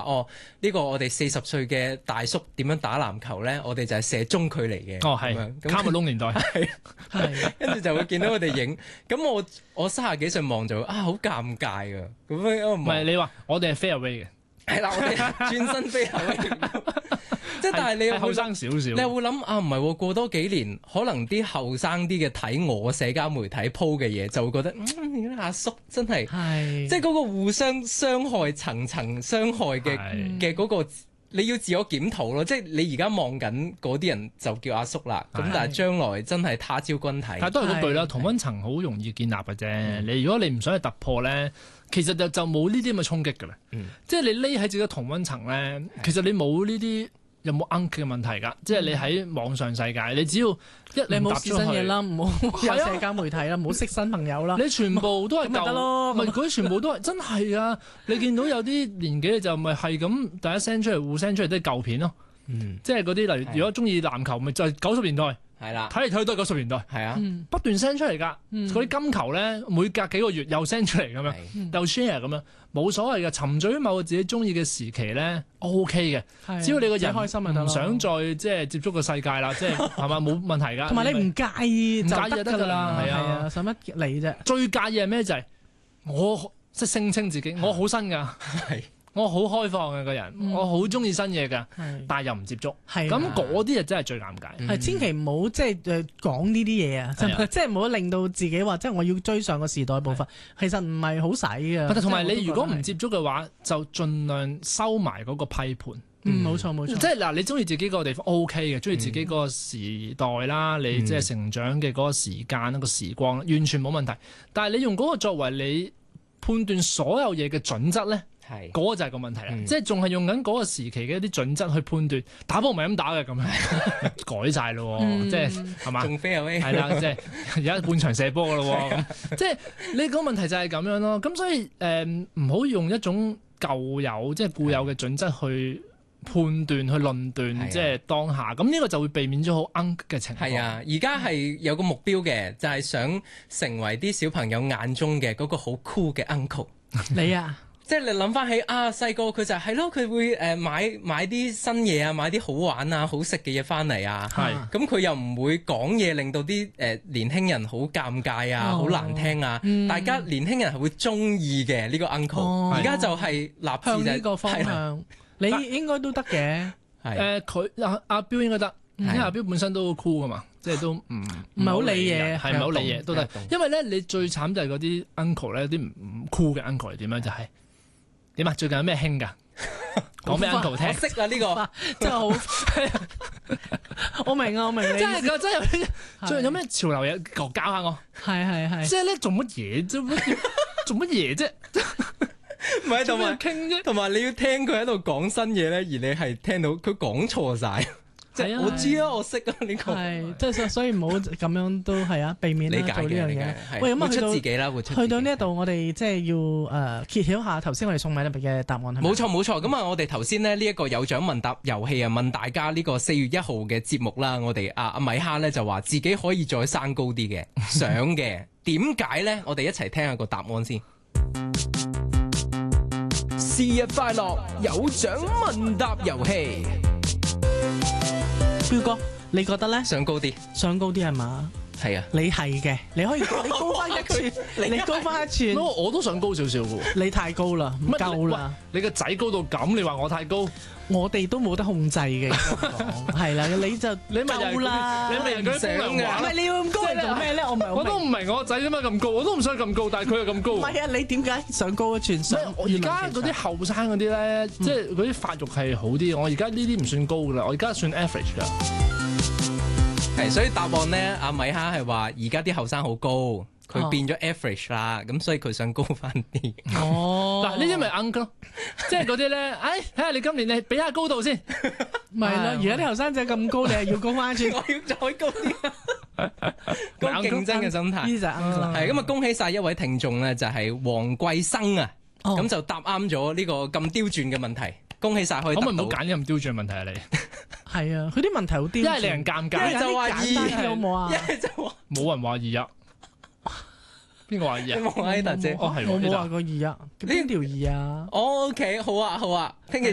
呢個我哋40歲嘅大叔點樣打籃球咧？我哋就係射中距離嘅。 哦，係卡麥隆年代， 係跟住就會見到佢哋影。咁我30幾歲望就好尷尬㗎。咁樣唔係你話我哋係 fairway 嘅， 係啦，我哋轉身飛後即係但係你後生少少， 你又會諗唔係喎，過多幾年可能啲後生啲嘅睇我社交媒體 po 嘅嘢，就會覺得阿叔真係即係嗰個互相傷害、層層傷害嘅嗰個，你要自我檢討咯。即係你而家望緊嗰啲人就叫阿叔啦，咁但係將來真係他朝君體。 但係都係嗰句啦，同溫層好容易建立嘅啫。你如果你唔想去突破咧，其實就冇呢啲咁嘅衝擊㗎啦。即係你匿喺自己嘅同溫層咧，其實你冇呢啲。有冇 uncle 嘅問題㗎？即係你喺網上世界，你只要你冇試新嘢啦，唔好有社交媒體啦，唔好識新朋友啦。 你全部都係咪得咯？ 唔係嗰啲全部都係真係啊！你見到有啲年紀就咪係咁，大家 send 出嚟互 send 出嚟都係舊片咯。即係嗰啲例如，如果中意籃球，咪就係90年代。 係啦， 睇嚟睇去都係90年代。係啊，不斷 send 出嚟㗎。嗰啲金球咧，每隔幾個月又 send 出嚟咁樣，又 share 咁樣，冇所謂嘅。沉醉於某個自己中意嘅時期咧 ，OK 嘅。只要你個人開心咪得咯， 唔想再即係接觸個世界啦，即係係嘛冇問題㗎。 同埋你唔介意就得㗎啦， 係啊， 使乜理啫？ 最介意係咩就係我即係聲稱自己我好新㗎。我好開放嘅個人，我好中意新嘢㗎，但係又唔接觸，咁嗰啲就真係最尷尬。 係千祈唔好即係講呢啲嘢啊，即係唔好令到自己話即係我要追上個時代步伐，其實唔係好使㗎。 同埋你如果唔接觸嘅話，就盡量收埋嗰個批判。 冇錯冇錯。 即係嗱，你中意自己個地方 OK 嘅，中意自己個時代啦，你即係成長嘅嗰個時間個時光，完全冇問題。但係你用嗰個作為你判斷所有嘢嘅準則咧？嗰個就係個問題啦，即係仲係用緊嗰個時期嘅一啲準則去判斷打波唔係咁打嘅咁樣，改晒咯，即係係嘛？仲飛後尾係啦，即係而家半場射波噶咯，即係你個問題就係咁樣咯。咁所以唔好用一種舊有即係固有嘅準則去判斷去論斷，即係當下。咁呢個就會避免咗好 uncle 嘅情況。係啊， 而家係有個目標嘅，就係想成為啲小朋友眼中嘅嗰個好 cool 嘅 uncle。 你啊？ 即係你諗翻起細個佢就係咯，佢會買啲新嘢啊，買啲好玩啊、好食嘅嘢翻嚟啊。咁佢又唔會講嘢，令到啲年輕人好尷尬啊、好難聽啊。大家年輕人係會中意嘅呢個 uncle。而家就係立志向呢個方向，你應該都得嘅。 佢阿彪應該得，因為阿彪本身都 cool 噶嘛，即係都唔係好理嘢， 係唔係好理嘢都得。因為咧，你最慘就係嗰啲 uncle 咧，啲唔 cool 嘅 uncle 係點樣就係。點啊？最近有咩興㗎？講俾 uncle 聽。我識啦呢個， 真係好。我明啊，我明你。 真係㗎，真係最近有咩潮流嘢教下我。 係。 即係咧，做乜嘢啫？做乜嘢啫？ 唔係同埋傾啫，同埋你要聽佢喺度講新嘢咧，而你係聽到佢講錯晒。即係我知啊，我識啊呢個。 係，即係所以唔好咁樣都係啊，避免做呢樣嘢。喂，咁啊出自己啦， 去到呢一度，我哋即係要揭曉下頭先我哋送米粒嘅答案係咪？ 冇錯。咁啊，我哋頭先呢一個有獎問答遊戲啊，問大家呢個4月1號嘅節目啦，我哋阿米哈咧就話自己可以再生高啲嘅，想嘅。點解咧？我哋一齊聽下個答案先。 生日快樂，有獎問答遊戲。 彪哥，你覺得咧？ 上高啲係嘛？ 係啊， 你係嘅，你可以你高翻一寸，你高翻一寸。 我都想高少少嘅。 你太高啦，唔夠啦。 你個仔高到咁，你話我太高？ 我哋都冇得控制嘅，係啦，你咪夠啦， 你咪人佢想嘅， 唔係你要咁高嚟做咩咧？我都唔明我個仔點解咁高，我都唔想咁高，但係佢又咁高。 唔係啊，你點解想高一寸？ 我而家嗰啲後生嗰啲咧，即係嗰啲發育係好啲。我而家呢啲唔算高噶啦，我而家算 average 噶。 係，所以答案咧，阿米哈係話而家啲後生好高。佢變咗 average 啦，咁所以佢想高翻啲。 嗱，呢啲咪 uncle，即係嗰啲咧，睇下你今年你比下高度先。 咪係咯，而家啲後生仔咁高，你係要高翻一寸， 我要再高啲。個競爭嘅心態。 呢就 uncle。 係咁啊！恭喜晒一位聽眾咧，就係黃貴生啊，咁就答啱咗呢個咁刁鑽嘅問題。恭喜晒，可以。可唔可以唔好揀啲咁刁鑽嘅問題啊？你係啊，佢啲問題好刁鑽， 一係令人尷尬， 一係就話二，好冇啊？ 一係就話冇人話二啊。邊個話二啊？ 望下達姐， 我冇話過二啊，邊條二啊 ？OK，好啊，聽日